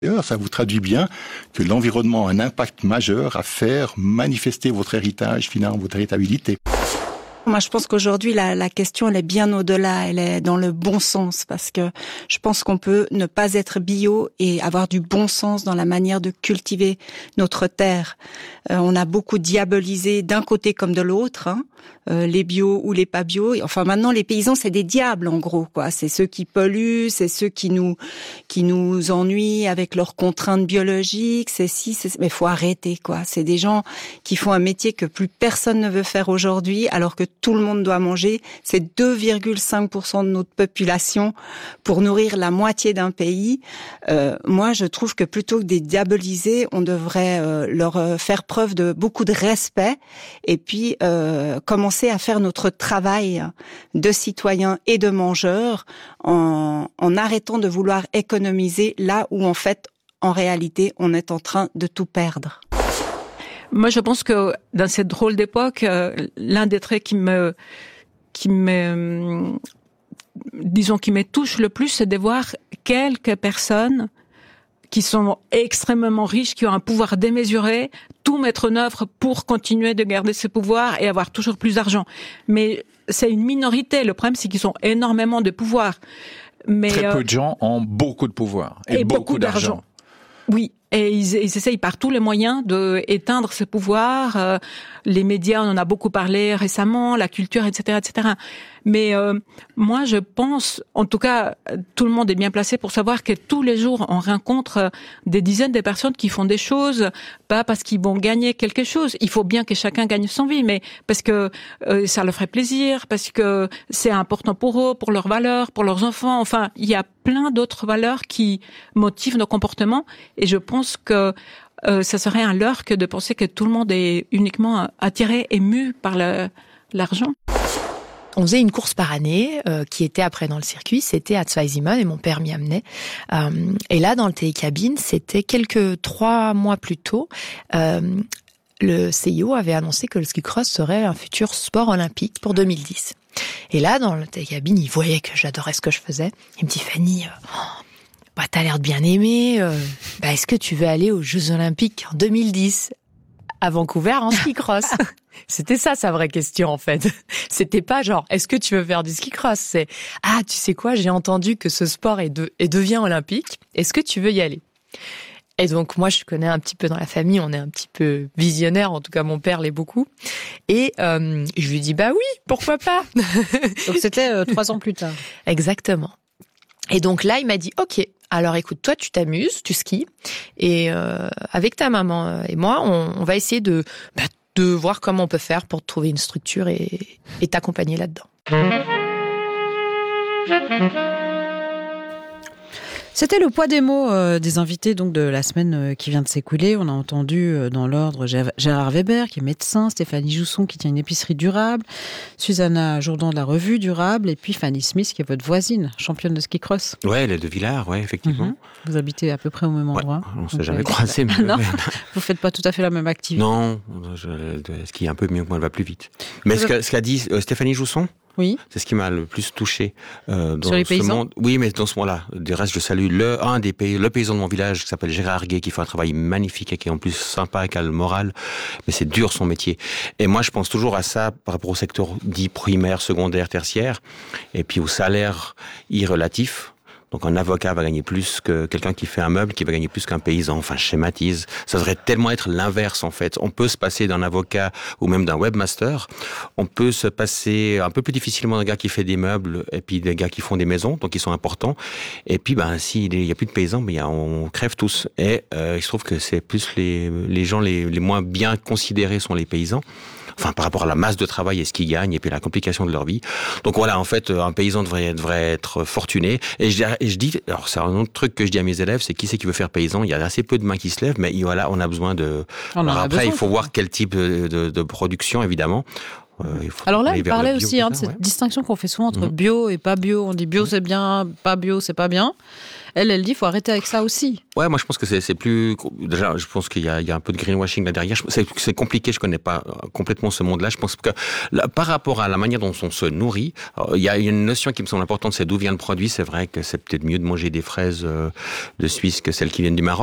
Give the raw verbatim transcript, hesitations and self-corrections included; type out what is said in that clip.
D'ailleurs, ça vous traduit bien que l'environnement a un impact majeur à faire manifester votre héritage, finalement, votre héritabilité. Moi, je pense qu'aujourd'hui, la, la question, elle est bien au-delà. Elle est dans le bon sens, parce que je pense qu'on peut ne pas être bio et avoir du bon sens dans la manière de cultiver notre terre. Euh, on a beaucoup diabolisé d'un côté comme de l'autre, hein, euh, les bio ou les pas bio. Enfin, maintenant, les paysans, c'est des diables, en gros, quoi. C'est ceux qui polluent, c'est ceux qui nous qui nous ennuient avec leurs contraintes biologiques. C'est si, c'est... mais faut arrêter, quoi. C'est des gens qui font un métier que plus personne ne veut faire aujourd'hui, alors que tout le monde doit manger. C'est deux virgule cinq pour cent de notre population pour nourrir la moitié d'un pays. Euh, moi, je trouve que plutôt que de les diaboliser, on devrait euh, leur euh, faire preuve de beaucoup de respect et puis euh, commencer à faire notre travail de citoyens et de mangeurs en, en arrêtant de vouloir économiser là où, en fait, en réalité, on est en train de tout perdre. Moi, je pense que dans cette drôle d'époque, euh, l'un des traits qui me, qui me, disons, qui me touche le plus, c'est de voir quelques personnes qui sont extrêmement riches, qui ont un pouvoir démesuré, tout mettre en œuvre pour continuer de garder ce pouvoir et avoir toujours plus d'argent. Mais c'est une minorité. Le problème, c'est qu'ils ont énormément de pouvoir. Mais, Très euh, peu de gens ont beaucoup de pouvoir et, et beaucoup, beaucoup d'argent. d'argent. Oui, et ils, ils essayent par tous les moyens d'éteindre ce pouvoir. Euh, les médias, on en a beaucoup parlé récemment, la culture, et cetera, et cetera. Mais euh, moi, je pense, en tout cas, tout le monde est bien placé pour savoir que tous les jours, on rencontre des dizaines de personnes qui font des choses, pas parce qu'ils vont gagner quelque chose. Il faut bien que chacun gagne son vie, mais parce que euh, ça leur ferait plaisir, parce que c'est important pour eux, pour leurs valeurs, pour leurs enfants. Enfin, il y a plein d'autres valeurs qui motivent nos comportements. Et je pense que euh, ça serait un leurre que de penser que tout le monde est uniquement attiré et mu par le, l'argent. On faisait une course par année euh, qui était après dans le circuit, c'était à Zweisimmen et mon père m'y amenait. Euh, et là, dans le télécabine, c'était quelques trois mois plus tôt, euh, le C I O avait annoncé que le ski cross serait un futur sport olympique pour deux mille dix. Et là, dans le télécabine, il voyait que j'adorais ce que je faisais. Il me dit, Fanny, euh, oh, bah, t'as l'air de bien aimer. Euh, bah, est-ce que tu veux aller aux Jeux Olympiques en deux mille dix à Vancouver en ski cross? C'était ça sa vraie question en fait. C'était pas genre est-ce que tu veux faire du ski cross, c'est ah tu sais quoi, j'ai entendu que ce sport est de et devient olympique. Est-ce que tu veux y aller? Et donc moi je connais un petit peu dans la famille, on est un petit peu visionnaire, en tout cas mon père l'est beaucoup. Et euh, je lui dis bah oui, pourquoi pas. Donc c'était euh, trois ans plus tard. Exactement. Et donc là il m'a dit ok. Alors écoute, toi tu t'amuses, tu skis, et euh, avec ta maman et moi, on, on va essayer de, bah, de voir comment on peut faire pour trouver une structure et, et t'accompagner là-dedans. C'était le poids des mots euh, des invités donc de la semaine euh, qui vient de s'écouler. On a entendu euh, dans l'ordre Gérard Weber qui est médecin, Stéphanie Jousson qui tient une épicerie durable, Susanna Jourdan de la revue Durable et puis Fanny Smith qui est votre voisine, championne de ski cross. Ouais, elle est de Villars, ouais, effectivement. Mm-hmm. Vous habitez à peu près au même endroit. Ouais, on ne s'est donc, jamais euh, croisés. Mais non, vous faites pas tout à fait la même activité. Non, je, je skie un peu mieux que moi, elle va plus vite. Mais ce, que, ce qu'a dit euh, Stéphanie Jousson, oui. C'est ce qui m'a le plus touché euh, dans Sur les ce paysans monde. Oui, mais dans ce monde-là, du reste, je salue le un des pays, le paysan de mon village qui s'appelle Gérard Arguet, qui fait un travail magnifique et qui est en plus sympa, qui a le moral. Mais c'est dur son métier. Et moi, je pense toujours à ça par rapport au secteur dit primaire, secondaire, tertiaire, et puis au salaire irrelatif. Donc un avocat va gagner plus que quelqu'un qui fait un meuble, qui va gagner plus qu'un paysan. Enfin, je schématise. Ça devrait tellement être l'inverse, en fait. On peut se passer d'un avocat ou même d'un webmaster. On peut se passer un peu plus difficilement d'un gars qui fait des meubles et puis des gars qui font des maisons, donc ils sont importants. Et puis, ben, s'il y a plus de paysans, ben, on crève tous. Et euh, il se trouve que c'est plus les, les gens les, les moins bien considérés sont les paysans. Enfin, par rapport à la masse de travail et ce qu'ils gagnent et puis la complication de leur vie. Donc voilà, en fait, un paysan devrait, devrait être fortuné. Et je, et je dis, alors c'est un autre truc que je dis à mes élèves, c'est qui c'est qui veut faire paysan? Il y a assez peu de mains qui se lèvent, mais voilà, on a besoin de... On alors après, besoin, il faut voir quel type de, de, de production, évidemment. Euh, Alors là, il parlait aussi hein, de cette ouais. distinction qu'on fait souvent entre mmh. bio et pas bio. On dit bio c'est bien, pas bio c'est pas bien. Elle, elle dit, faut arrêter avec ça aussi. Ouais, moi je pense que c'est, c'est plus... Déjà, je pense qu'il y a, il y a un peu de greenwashing là derrière. C'est, c'est compliqué, je connais pas complètement ce monde-là. Je pense que là, par rapport à la manière dont on se nourrit, il y a une notion qui me semble importante, c'est d'où vient le produit. C'est vrai que c'est peut-être mieux de manger des fraises de Suisse que celles qui viennent du Maroc.